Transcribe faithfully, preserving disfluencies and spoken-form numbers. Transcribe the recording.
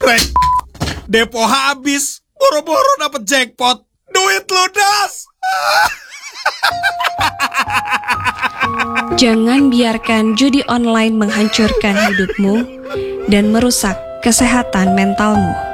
Weh, depo habis, boro-boro dapet jackpot, duit ludas. Jangan biarkan judi online menghancurkan hidupmu dan merusak kesehatan mentalmu.